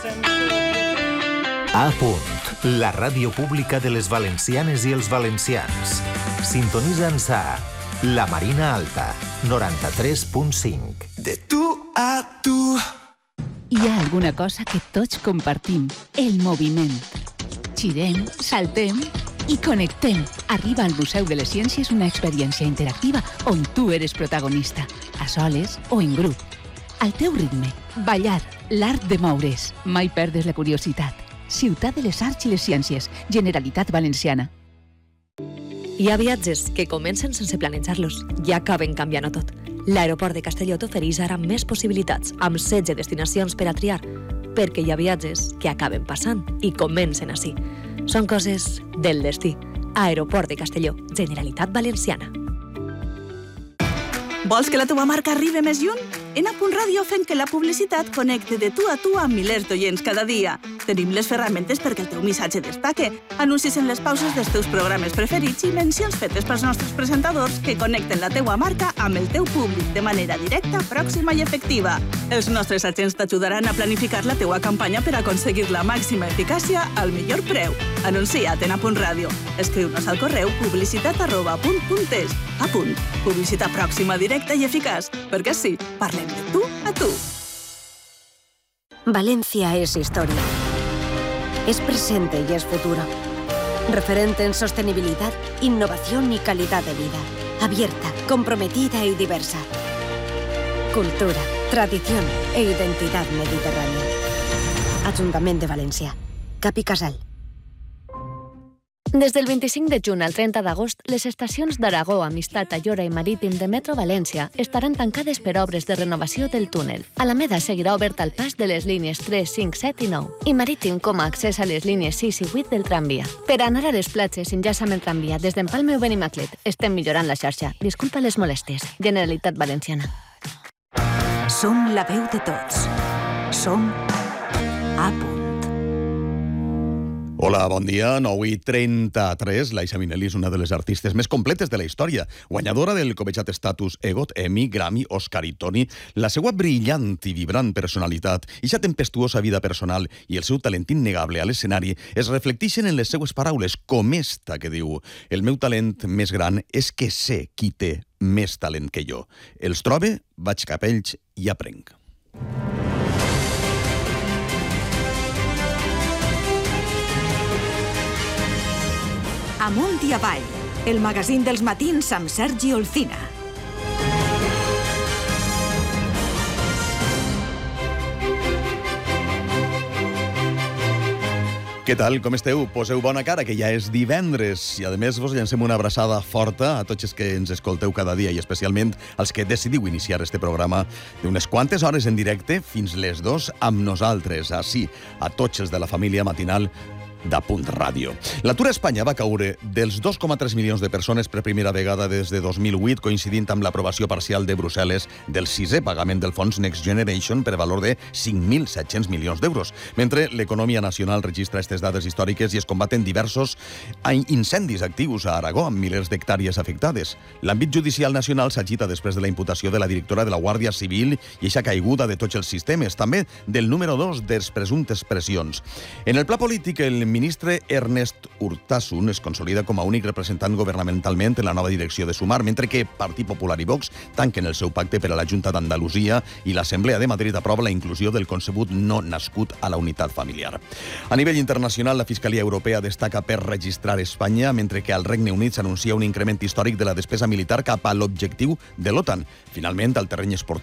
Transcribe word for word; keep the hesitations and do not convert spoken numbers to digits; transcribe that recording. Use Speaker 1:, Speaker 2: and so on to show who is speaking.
Speaker 1: A punt, la ràdio pública de les valencianes i els valencians. Sintonitza'ns a La Marina Alta, noranta-tres punt cinc.
Speaker 2: De tu a tu.
Speaker 3: Hi ha alguna cosa que tots compartim, el moviment. Girem, saltem i connectem. Arriba al Museu de les Ciències una experiència interactiva on tu eres protagonista, a soles o en grup. Al teu ritme, ballar, l'art de moure's. Mai perdes la curiositat. Ciutat de les Arts i les Ciències, Generalitat Valenciana.
Speaker 4: Hi ha viatges que comencen sense planejar-los i acaben canviant-ho tot. L'aeroport de Castelló t'ofereix ara més possibilitats, amb setze destinacions per a triar, perquè hi ha viatges que acaben passant i comencen així. Són coses del destí. Aeroport de Castelló, Generalitat Valenciana.
Speaker 5: Vols que la teva marca arribi més lluny? En A Punt Ràdio fem que la publicitat connecti de tu a tu amb milers d'oients cada dia. Tenim les ferramentes perquè el teu missatge destaque, anuncis en les pauses dels teus programes preferits i mencions fetes pels nostres presentadors que connecten la teua marca amb el teu públic de manera directa, pròxima i efectiva. Els nostres agents t'ajudaran a planificar la teua campanya per aconseguir la màxima eficàcia al millor preu. Anuncia't en A Punt Ràdio. Escriu-nos al correu publicitat arroba apunt punt es. A punt. Publicitat pròxima, directa i eficaç. Perquè sí, parlem de tu a tu.
Speaker 6: Valencia es historia. Es presente y es futuro. Referente en sostenibilidad, innovación y calidad de vida. Abierta, comprometida y diversa. Cultura, tradición e identidad mediterránea. Ayuntamiento de Valencia. Cap i Casal.
Speaker 4: Des del vint-i-cinc de juny al trenta d'agost, les estacions d'Aragó, Amistat, Ayora i Marítim de Metro València estaran tancades per obres de renovació del túnel. Alameda seguirà obert al pas de les línies tres, cinc, set i nou i Marítim com a accés a les línies sis i vuit del tramvia. Per anar a les platges, enllaça amb el tramvia des d'Empalme o Benimaclet. Estem millorant la xarxa. Disculpa les molèsties. Generalitat Valenciana.
Speaker 7: Som la veu de tots. Som A Punt.
Speaker 8: Hola, bon dia. nou i trenta-tres. Laïssa Minnelli és una de les artistes més completes de la història. Guanyadora del cobejat estatus EGOT, Emmy, Grammy, Oscar i Tony. La seva brillant i vibrant personalitat i sa tempestuosa vida personal i el seu talent innegable a l'escenari es reflecteixen en les seues paraules, com esta que diu: el meu talent més gran és que sé qui té més talent que jo. Els trobe, vaig cap a ells i aprenc.
Speaker 7: Amunt i avall, el magazín dels matins amb Sergi Olcina.
Speaker 8: Què tal? Com esteu? Poseu bona cara, que ja és divendres. I, a més, vos llancem una abraçada forta a tots els que ens escolteu cada dia i especialment als que decidiu iniciar este programa d'unes quantes hores en directe fins les dos amb nosaltres. Així, a tots els de la família matinal d'A Punt Ràdio. L'atur a Espanya va caure dels dos coma tres milions de persones per primera vegada des de dos mil vuit, coincidint amb l'aprovació parcial de Brussel·les del sisè pagament del fons Next Generation per valor de cinc mil set-cents milions d'euros. Mentre l'economia nacional registra aquestes dades històriques i es combaten diversos incendis actius a Aragó, amb milers d'hectàrees afectades. L'àmbit judicial nacional s'agita després de la imputació de la directora de la Guàrdia Civil i eixa caiguda de tots els sistemes, també del número dos dels presumptes pressions. En el pla polític, el ministre Ernest Urtasun es consolida com a únic representant governamentalment en la nova direcció de Sumar, mentre que Partit Popular i Vox tanquen el seu pacte per a la Junta d'Andalusia i l'Assemblea de Madrid aprova la inclusió del concebut no nascut a la unitat familiar. A nivell internacional, la Fiscalia Europea destaca per registrar Espanya, mentre que al Regne Unit s'anuncia un increment històric de la despesa militar cap a l'objectiu de l'OTAN. Finalment, al terreny esportiu,